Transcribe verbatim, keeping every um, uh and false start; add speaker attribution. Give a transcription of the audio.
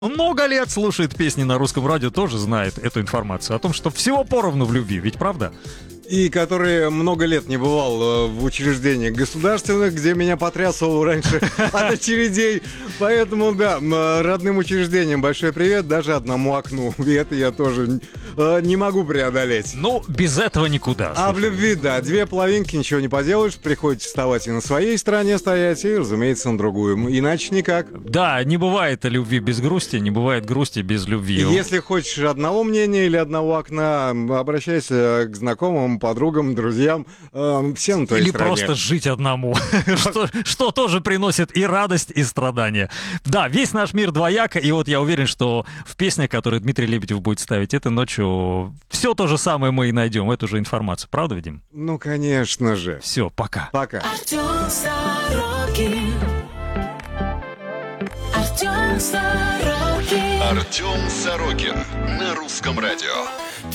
Speaker 1: Много лет слушает песни на русском радио, тоже знает эту информацию о том, что всего поровну в любви, ведь правда?
Speaker 2: И который много лет не бывал в учреждениях государственных, где меня потрясывал раньше от очередей. Поэтому, да, родным учреждениям большой привет, даже одному окну. И это я тоже не могу преодолеть.
Speaker 1: Ну, без этого никуда.
Speaker 2: А в любви, да, две половинки, ничего не поделаешь, приходится вставать и на своей стороне стоять, и, разумеется, на другую. Иначе никак.
Speaker 1: Да, не бывает любви без грусти, не бывает грусти без любви.
Speaker 2: Если хочешь одного мнения или одного окна, обращайся к знакомым, подругам, друзьям, э, все на твоей
Speaker 1: Или
Speaker 2: стороне.
Speaker 1: просто жить одному, что, что тоже приносит и радость, и страдания. Да, весь наш мир двояк, и вот я уверен, что в песнях, которые Дмитрий Лебедев будет ставить этой ночью, все то же самое мы и найдем, эту же информацию. Правда, Вадим?
Speaker 2: Ну, конечно же.
Speaker 1: Все, пока.
Speaker 2: Пока.
Speaker 3: Артем Сорокин. Артем Сорокин.
Speaker 4: Артем Сорокин на русском радио.